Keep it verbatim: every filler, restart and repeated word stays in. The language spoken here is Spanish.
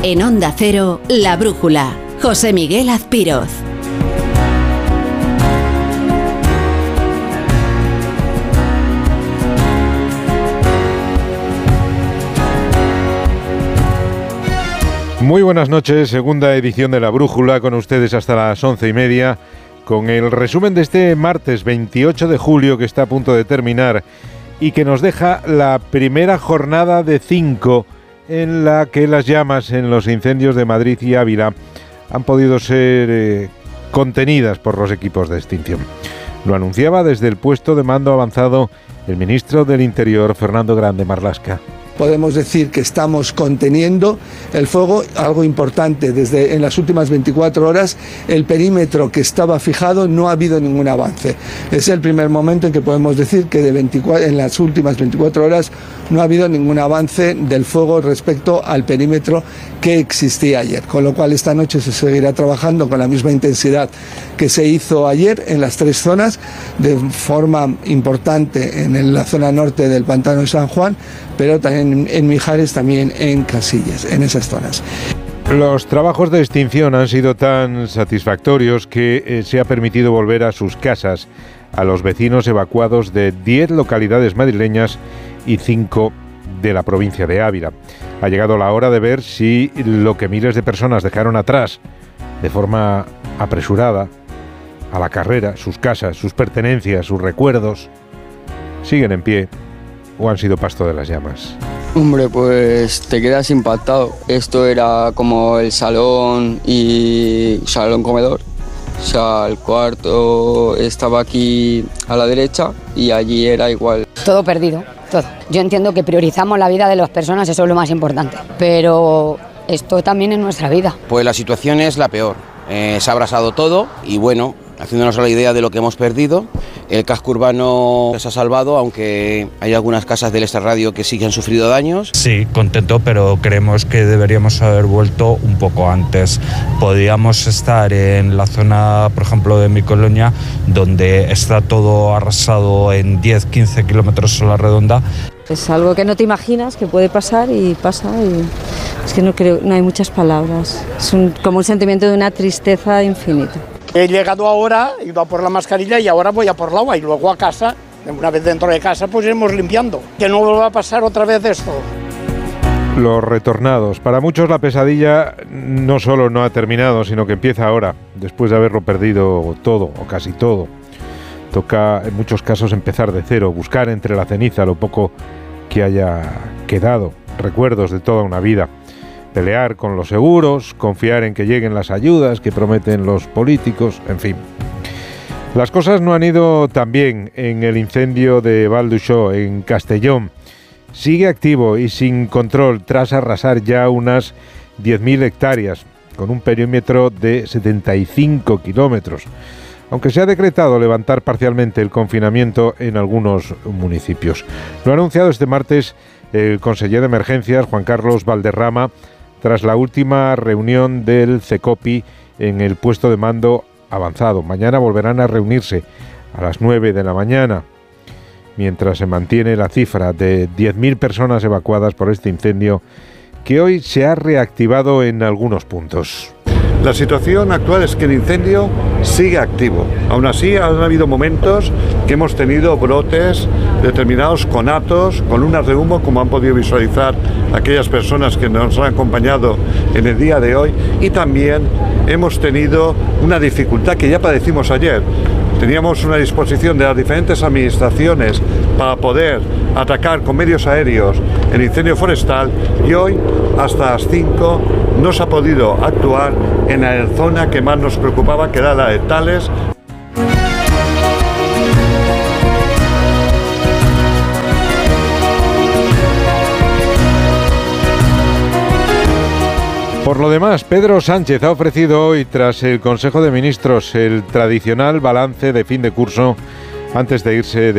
En Onda Cero, La Brújula. José Miguel Azpiroz. Muy buenas noches, segunda edición de La Brújula, con ustedes hasta las once y media, con el resumen de este martes veintiocho de julio que está a punto de terminar y que nos deja la primera jornada de cinco en la que las llamas en los incendios de Madrid y Ávila han podido ser eh, contenidas por los equipos de extinción. Lo anunciaba desde el puesto de mando avanzado el ministro del Interior, Fernando Grande Marlaska. Podemos decir que estamos conteniendo el fuego, algo importante, desde en las últimas veinticuatro horas el perímetro que estaba fijado no ha habido ningún avance. Es el primer momento en que podemos decir que de veinticuatro, en las últimas veinticuatro horas no ha habido ningún avance del fuego respecto al perímetro que existía ayer, con lo cual esta noche se seguirá trabajando con la misma intensidad que se hizo ayer en las tres zonas, de forma importante en la zona norte del Pantano de San Juan, pero también en Mijares, también en Casillas, en esas zonas. Los trabajos de extinción han sido tan satisfactorios que eh, se ha permitido volver a sus casas a los vecinos evacuados de diez localidades madrileñas y cinco de la provincia de Ávila. Ha llegado la hora de ver si lo que miles de personas dejaron atrás de forma apresurada a la carrera, sus casas, sus pertenencias, sus recuerdos, siguen en pie o han sido pasto de las llamas. Hombre, pues te quedas impactado. Esto era como el salón y salón comedor. O sea, el cuarto estaba aquí a la derecha y allí era igual. Todo perdido, todo. Yo entiendo que priorizamos la vida de las personas, eso es lo más importante. Pero esto también es nuestra vida. Pues la situación es la peor. Eh, se ha abrasado todo y bueno, haciéndonos a la idea de lo que hemos perdido, el casco urbano se ha salvado, aunque hay algunas casas del extrarradio que sí que han sufrido daños. Sí, contento, pero creemos que deberíamos haber vuelto un poco antes. Podríamos estar en la zona, por ejemplo, de mi colonia, donde está todo arrasado en diez a quince kilómetros a la redonda. Es algo que no te imaginas que puede pasar y pasa y es que no creo, no hay muchas palabras. Es un, como un sentimiento de una tristeza infinita. He llegado ahora, he ido a por la mascarilla y ahora voy a por la agua y luego a casa, una vez dentro de casa, pues iremos limpiando. Que no vuelva a pasar otra vez esto. Los retornados. Para muchos la pesadilla no solo no ha terminado, sino que empieza ahora, después de haberlo perdido todo o casi todo. Toca en muchos casos empezar de cero, buscar entre la ceniza lo poco que haya quedado, recuerdos de toda una vida. Pelear con los seguros, confiar en que lleguen las ayudas que prometen los políticos, en fin. Las cosas no han ido tan bien en el incendio de Val d'Uixó, en Castellón. Sigue activo y sin control tras arrasar ya unas diez mil hectáreas, con un perímetro de setenta y cinco kilómetros. Aunque se ha decretado levantar parcialmente el confinamiento en algunos municipios. Lo ha anunciado este martes el conseller de Emergencias, Juan Carlos Valderrama, tras la última reunión del CECOPI en el puesto de mando avanzado. Mañana volverán a reunirse a las nueve de la mañana, mientras se mantiene la cifra de diez mil personas evacuadas por este incendio, que hoy se ha reactivado en algunos puntos. La situación actual es que el incendio sigue activo. Aún así, han habido momentos que hemos tenido brotes determinados conatos, columnas de humo, como han podido visualizar aquellas personas que nos han acompañado en el día de hoy, y también hemos tenido una dificultad que ya padecimos ayer. Teníamos una disposición de las diferentes administraciones para poder atacar con medios aéreos el incendio forestal y hoy, hasta las cinco, no se ha podido actuar en la zona que más nos preocupaba, que era la de Tales. Por lo demás, Pedro Sánchez ha ofrecido hoy, tras el Consejo de Ministros, el tradicional balance de fin de curso antes de irse de